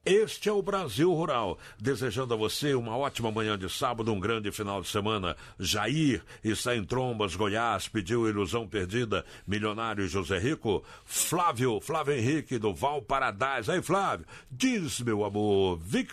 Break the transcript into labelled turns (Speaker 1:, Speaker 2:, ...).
Speaker 1: Este é o Brasil Rural, desejando a você uma ótima manhã de sábado, um grande final de semana. Jair está em Trombas, Goiás, pediu Ilusão Perdida, Milionário José Rico. Flávio Henrique do Val Paradise. Aí, Flávio, diz, meu amor,